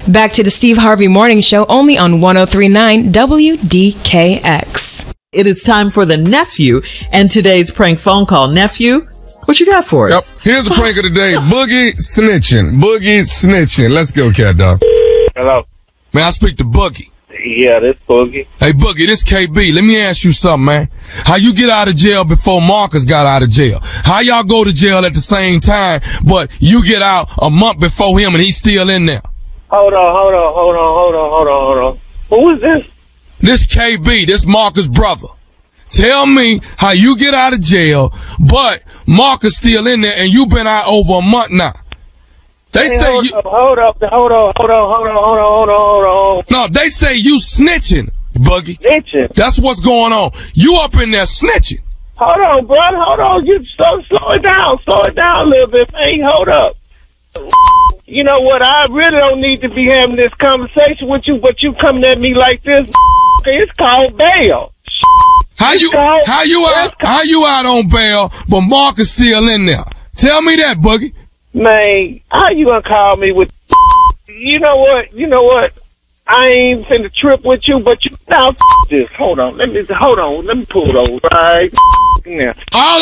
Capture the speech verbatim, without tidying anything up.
Back to the Steve Harvey Morning Show, only on one oh three point nine W D K X. It is time for the nephew and today's prank phone call. Nephew, what you got for us? Yep. Here's the prank of the day. Boogie snitching. Boogie snitching. Let's go, cat dog. Hello. Man, I speak to Boogie. Yeah, this Boogie. Hey, Boogie, this K B. Let me ask you something, man. How you get out of jail before Marcus got out of jail? How y'all go to jail at the same time, but you get out a month before him and he's still in there? Hold on, hold on, hold on, hold on, hold on, hold on. Who is this? This K B, this Marcus' brother. Tell me how you get out of jail, but Marcus still in there and you been out over a month now. They Hey, say hold you... up, hold up, hold on, hold on, hold on, hold on, hold on, hold on. No, they say you snitching, Boogie. Snitching. That's what's going on. You up in there snitching. Hold on, bro, hold on. You slow, slow it down, slow it down a little bit, man. Hold up. You know what? I really don't need to be having this conversation with you, but you coming at me like this. It's called bail. How you called- how you out how you out on bail, but Marcus still in there? Tell me that, Boogie. Man, how you gonna call me with? You know what? You know what? I ain't finna trip with you, but you now this. Hold on, let me hold on. Let me pull those right now. All